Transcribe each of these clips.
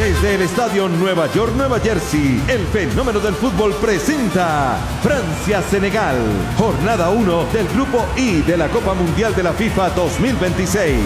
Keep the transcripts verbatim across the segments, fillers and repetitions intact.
Desde el estadio Nueva York, Nueva Jersey, el fenómeno del fútbol presenta Francia-Senegal, jornada uno del Grupo I de la Copa Mundial de la FIFA dos mil veintiséis.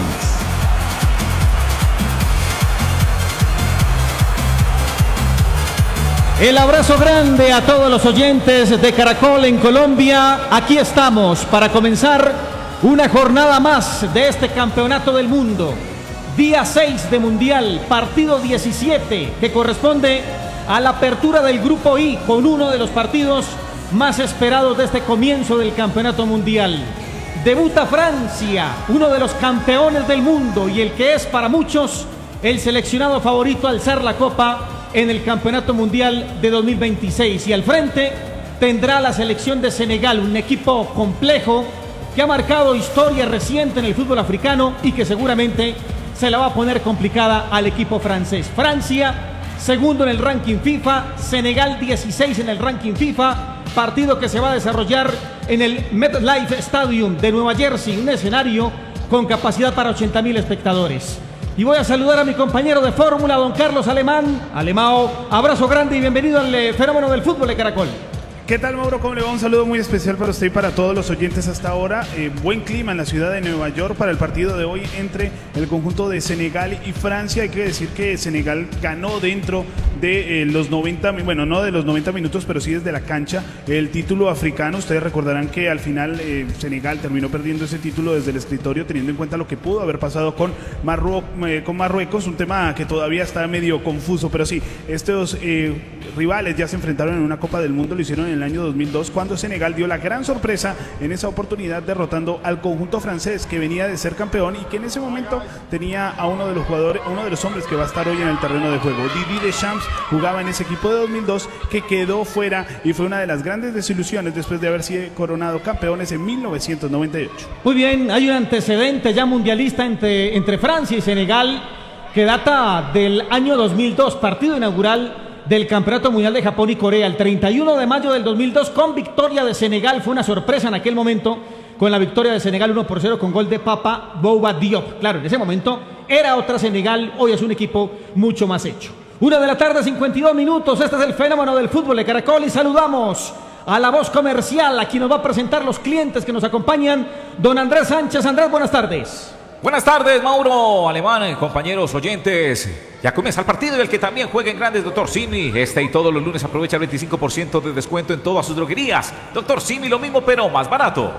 El abrazo grande a todos los oyentes de Caracol en Colombia. Aquí estamos para comenzar una jornada más de este campeonato del mundo. Día seis de Mundial, partido diecisiete, que corresponde a la apertura del Grupo I, con uno de los partidos más esperados de este comienzo del campeonato mundial. Debuta Francia, uno de los campeones del mundo y el que es para muchos el seleccionado favorito a alzar la copa en el campeonato mundial de dos mil veintiséis. Y al frente tendrá la selección de Senegal, un equipo complejo que ha marcado historia reciente en el fútbol africano y que seguramente se la va a poner complicada al equipo francés. Francia, segundo en el ranking FIFA, Senegal dieciséis en el ranking FIFA, partido que se va a desarrollar en el MetLife Stadium de Nueva Jersey, un escenario con capacidad para ochenta mil espectadores. Y voy a saludar a mi compañero de fórmula, don Carlos Alemán. Alemao, abrazo grande y bienvenido al eh, fenómeno del fútbol de Caracol. ¿Qué tal, Mauro? ¿Cómo le va? Un saludo muy especial para usted y para todos los oyentes hasta ahora. Eh, buen clima en la ciudad de Nueva York para el partido de hoy entre el conjunto de Senegal y Francia. Hay que decir que Senegal ganó dentro de eh, los noventa, bueno, no de los noventa minutos, pero sí desde la cancha, el título africano. Ustedes recordarán que al final eh, Senegal terminó perdiendo ese título desde el escritorio, teniendo en cuenta lo que pudo haber pasado con, Marru eh, con Marruecos, un tema que todavía está medio confuso, pero sí, estos eh, rivales ya se enfrentaron en una Copa del Mundo, lo hicieron en el año dos mil dos, cuando Senegal dio la gran sorpresa en esa oportunidad, derrotando al conjunto francés que venía de ser campeón y que en ese momento tenía a uno de los jugadores, uno de los hombres que va a estar hoy en el terreno de juego. Didier Deschamps jugaba en ese equipo de dos mil dos que quedó fuera y fue una de las grandes desilusiones después de haber sido coronado campeones en mil novecientos noventa y ocho. Muy bien, hay un antecedente ya mundialista entre, entre Francia y Senegal que data del año dos mil dos, partido inaugural del Campeonato Mundial de Japón y Corea, el treinta y uno de mayo del dos mil dos, con victoria de Senegal. Fue una sorpresa en aquel momento con la victoria de Senegal uno por cero con gol de Papa Bouba Diop. Claro, en ese momento era otra Senegal, hoy es un equipo mucho más hecho. Una de la tarde, cincuenta y dos minutos, este es el fenómeno del fútbol de Caracol y saludamos a la voz comercial, a quien nos va a presentar los clientes que nos acompañan, don Andrés Sánchez. Andrés, buenas tardes. Buenas tardes, Mauro, Alemán, compañeros oyentes. Ya comienza el partido y el que también juega en grandes, Doctor Simi. Este y todos los lunes aprovecha el veinticinco por ciento de descuento en todas sus droguerías. Doctor Simi, lo mismo pero más barato.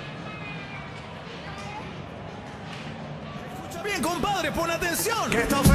Bien, compadre, pon atención.